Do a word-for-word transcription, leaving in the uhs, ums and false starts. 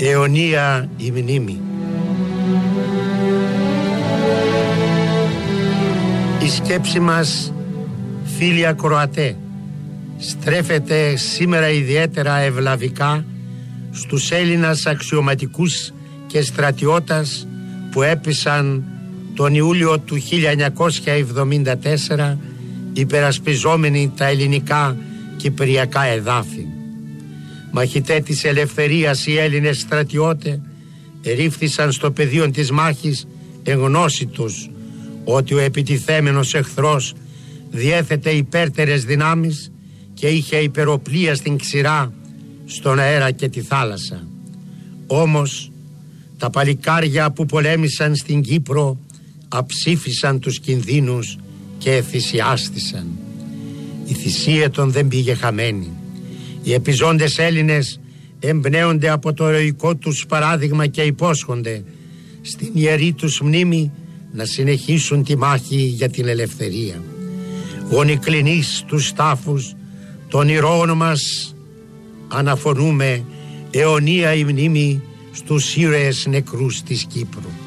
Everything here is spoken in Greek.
αιωνία η μνήμη. Η σκέψη μας, φίλοι ακροατέ, στρέφεται σήμερα ιδιαίτερα ευλαβικά στους Έλληνας αξιωματικούς και στρατιώτας που έπεισαν τον Ιούλιο του χίλια εννιακόσια εβδομήντα τέσσερα υπερασπιζόμενοι τα ελληνικά κυπριακά εδάφη. Μαχητέ της ελευθερίας οι Έλληνες στρατιώτες ερήφθησαν στο πεδίο της μάχης εν γνώση τους ότι ο επιτιθέμενος εχθρός διέθετε υπέρτερες δυνάμεις και είχε υπεροπλία στην ξηρά, στον αέρα και τη θάλασσα. Όμως τα παλικάρια που πολέμησαν στην Κύπρο αψήφισαν τους κινδύνους και θυσιάστησαν. Η θυσία των δεν πήγε χαμένη. Οι επιζώντες Έλληνες εμπνέονται από το ηρωικό τους παράδειγμα και υπόσχονται στην ιερή τους μνήμη να συνεχίσουν τη μάχη για την ελευθερία. Γονικλινείς τους τάφους των ηρώων μας αναφωνούμε αιωνία η μνήμη στους ήρωες νεκρούς της Κύπρου.